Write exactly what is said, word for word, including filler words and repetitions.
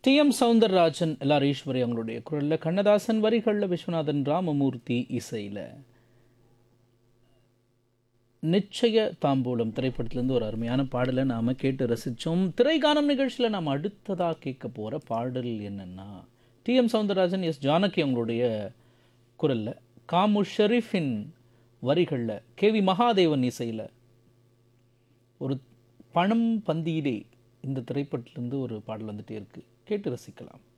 D M Soundararajan LR Eswari அவங்களுடைய குரலில், கண்ணதாசன் வரிகளில், விஸ்வநாதன் ராமமூர்த்தி இசையில் நிச்சய தாம்பூலம் திரைப்படத்திலேருந்து ஒரு அருமையான பாடலை நாம் கேட்டு ரசித்தோம். திரைக்கானம் நிகழ்ச்சியில் நாம் அடுத்ததாக கேட்க போகிற பாடல் என்னென்னா, D M Soundararajan S Janaki அவங்களுடைய குரலில், காமு ஷெரீஃபின் வரிகளில், கே வி மகாதேவன் இசையில் ஒரு பணம் பந்தியிலே இந்த திரைப்படத்திலேருந்து ஒரு பாடல் வந்துகிட்டே இருக்குது. கேட்டு ரசிக்கலாம்.